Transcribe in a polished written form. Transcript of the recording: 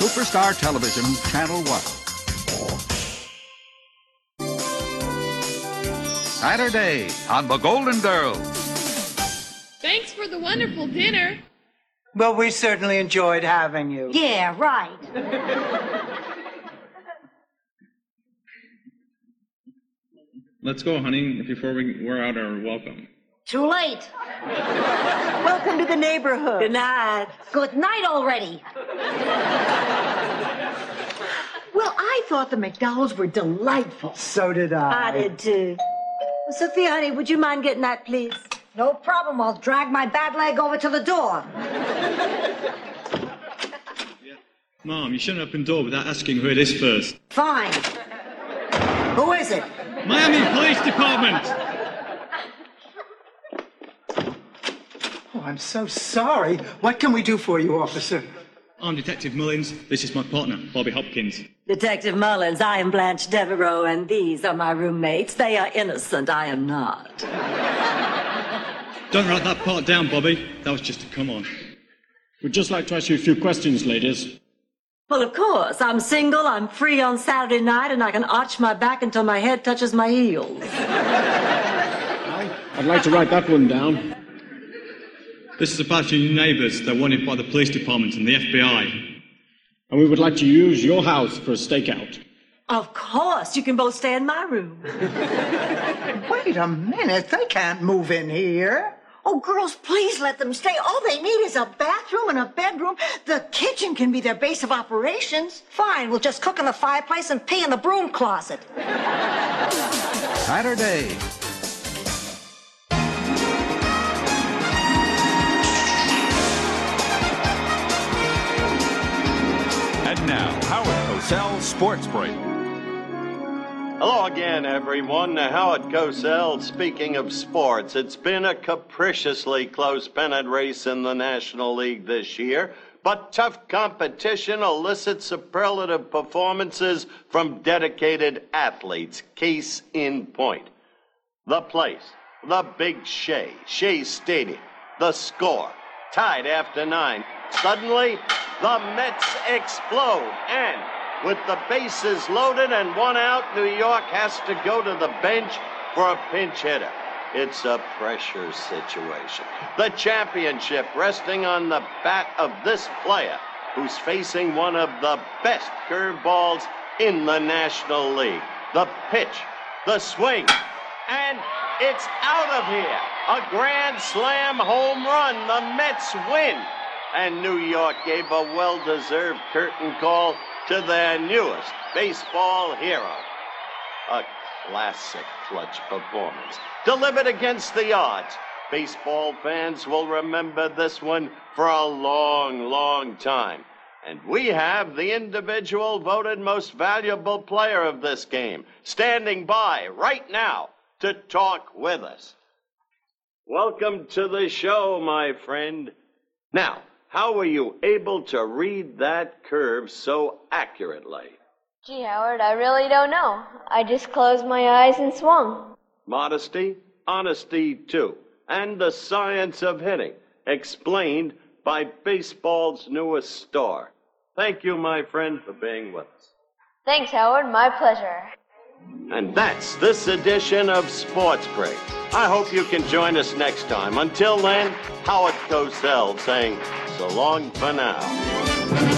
Superstar Television, Channel 1. Saturday on The Golden Girls. Thanks for the wonderful dinner. Well, we certainly enjoyed having you. Yeah, right. Let's go, honey, before we wear out our welcome. Too late. Welcome to the neighborhood. Good night. Good night already. Well, I thought the McDowells were delightful. So did I. I did too. Sophia, honey, would you mind getting that, please? No problem. I'll drag my bad leg over to the door. Mom, you shouldn't open the door without asking who it is first. Fine. Who is it? Miami Police Department! Oh, I'm so sorry. What can we do for you, officer? I'm Detective Mullins. This is my partner, Bobby Hopkins. Detective Mullins, I am Blanche Devereaux, and these are my roommates. They are innocent. I am not. Don't write that part down, Bobby. That was just a come on. We'd just like to ask you a few questions, ladies. Well, of course. I'm single, I'm free on Saturday night, and I can arch my back until my head touches my heels. I'd like to write that one down. This is about your neighbours. They're wanted by the police department and the FBI. And we would like to use your house for a stakeout. Of course. You can both stay in my room. Wait a minute. They can't move in here. Oh, girls, please let them stay. All they need is a bathroom and a bedroom. The kitchen can be their base of operations. Fine. We'll just cook in the fireplace and pee in the broom closet. Saturday. And now, Howard Cosell Sports Break. Hello again, everyone. Howard Cosell. Speaking of sports, it's been a capriciously close pennant race in the National League this year, but tough competition elicits superlative performances from dedicated athletes. Case in point. The place, the Big Shea Stadium. The score, tied after 9. Suddenly, the Mets explode, and with the bases loaded and 1 out, New York has to go to the bench for a pinch hitter. It's a pressure situation. The championship resting on the bat of this player, who's facing one of the best curveballs in the National League. The pitch, the swing, and it's out of here. A grand slam home run. The Mets win. And New York gave a well-deserved curtain call to their newest baseball hero. A classic clutch performance, delivered against the odds. Baseball fans will remember this one for a long, long time. And we have the individual voted most valuable player of this game standing by right now to talk with us. Welcome to the show, my friend. Now, how were you able to read that curve so accurately? Gee, Howard, I really don't know. I just closed my eyes and swung. Modesty, honesty, too, and the science of hitting, explained by baseball's newest star. Thank you, my friend, for being with us. Thanks, Howard. My pleasure. And that's this edition of Sports Break. I hope you can join us next time. Until then, Howard Cosell saying so long for now.